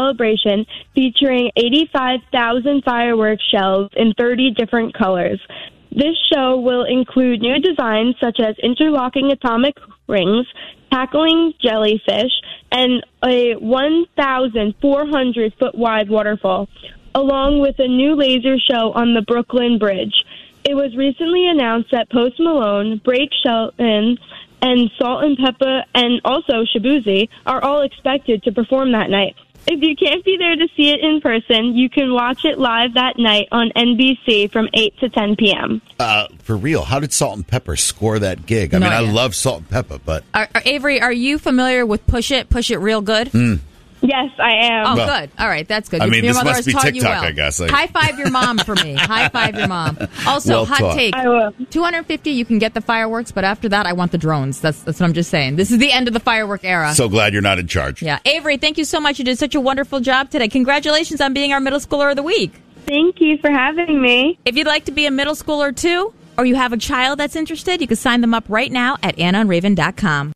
celebration featuring 85,000 fireworks shells in 30 different colors. This show will include new designs such as interlocking atomic rings, tackling jellyfish, and a 1,400-foot wide waterfall, along with a new laser show on the Brooklyn Bridge. It was recently announced that Post Malone, Blake Shelton, and Salt and Pepper, and also Shabuzi are all expected to perform that night. If you can't be there to see it in person, you can watch it live that night on NBC from 8 to 10 p.m. For real, how did Salt and Pepper score that gig? I mean, I love Salt and Pepper, but... Avery, are you familiar with Push It? Push It Real Good? Yes, I am. Oh, good. All right, that's good. I mean, your this mother must be has taught TikTok, you well. I guess. High five your mom for me. High five your mom. Also, Well hot taught. take. I will. $250, you can get the fireworks, but after that, I want the drones. That's what I'm just saying. This is the end of the firework era. So glad you're not in charge. Yeah. Avery, thank you so much. You did such a wonderful job today. Congratulations on being our middle schooler of the week. Thank you for having me. If you'd like to be a middle schooler too, or you have a child that's interested, you can sign them up right now at AnnaandRaven.com.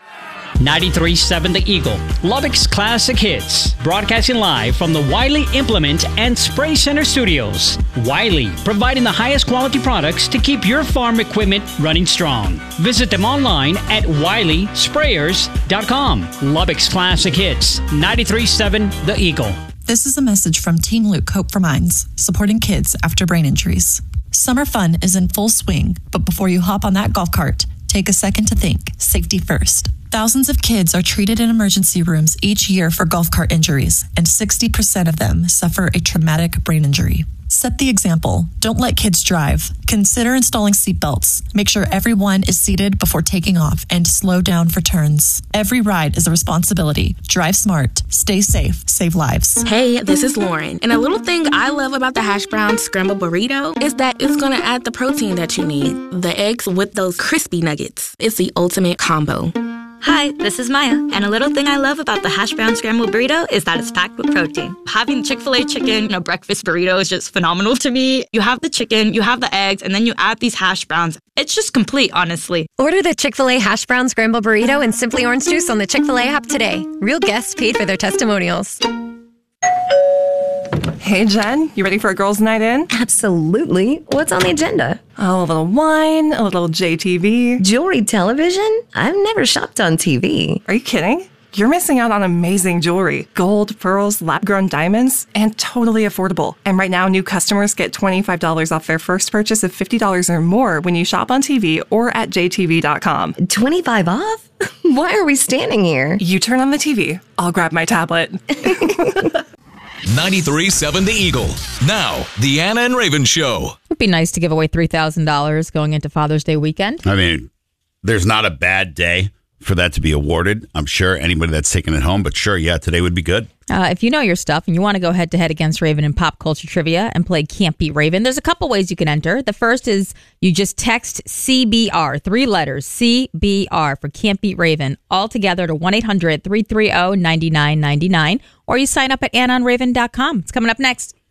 93.7 The Eagle, Lubbock's classic hits. Broadcasting live from the Wiley Implement and Spray Center studios. Wiley, providing the highest quality products to keep your farm equipment running strong. Visit them online at WileySprayers.com. Lubbock's classic hits. 93.7 The Eagle. This is a message from Team Luke Hope for Minds, supporting kids after brain injuries. Summer fun is in full swing, but before you hop on that golf cart, take a second to think. Safety first. Thousands of kids are treated in emergency rooms each year for golf cart injuries, and 60% of them suffer a traumatic brain injury. Set the example. Don't let kids drive. Consider installing seatbelts. Make sure everyone is seated before taking off, and slow down for turns. Every ride is a responsibility. Drive smart. Stay safe. Save lives. Hey, this is Lauren. And a little thing I love about the hash brown scrambled burrito is that it's going to add the protein that you need. The eggs with those crispy nuggets. It's the ultimate combo. Hi, this is Maya, and a little thing I love about the hash brown scrambled burrito is that it's packed with protein. Having Chick-fil-A chicken in a breakfast burrito is just phenomenal to me. You have the chicken, you have the eggs, and then you add these hash browns. It's just complete, honestly. Order the Chick-fil-A hash brown scrambled burrito and Simply Orange Juice on the Chick-fil-A app today. Real guests paid for their testimonials. Hey, Jen, you ready for a girls' night in? Absolutely. What's on the agenda? Oh, a little wine, a little JTV. Jewelry television? I've never shopped on TV. Are you kidding? You're missing out on amazing jewelry. Gold, pearls, lab-grown diamonds, and totally affordable. And right now, new customers get $25 off their first purchase of $50 or more when you shop on TV or at jtv.com. 25 off? Why are we standing here? You turn on the TV. I'll grab my tablet. 93.7 The Eagle. Now, the Anna and Raven Show. It'd be nice to give away $3,000 going into Father's Day weekend. I mean, there's not a bad day for that to be awarded. I'm sure anybody that's taking it home, but sure, yeah, today would be good. If you know your stuff and you want to go head-to-head against Raven in pop culture trivia and play Can't Beat Raven, there's a couple ways you can enter. The first is you just text CBR, 3 letters, CBR for Can't Beat Raven, all together to 1-800-330-9999, or you sign up at AnnaandRaven.com. It's coming up next.